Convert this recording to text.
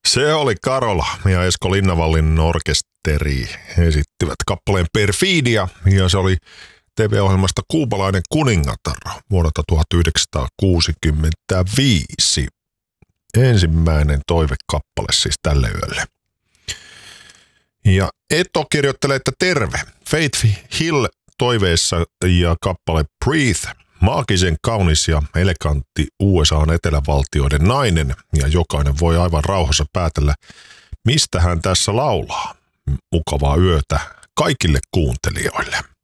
Se oli Karola ja Esko Linnanvallin orkesteri esittivät kappaleen Perfidia ja se oli TV-ohjelmasta Kuupalainen kuningatar vuodelta 1965. Ensimmäinen toivekappale siis tälle yölle. Ja Eto kirjoittelee, että terve. Faith Hill toiveissa ja kappale Breathe. Maagisen kaunis ja elegantti USA:n etelävaltioiden nainen ja jokainen voi aivan rauhassa päätellä, mistä hän tässä laulaa. Mukavaa yötä kaikille kuuntelijoille.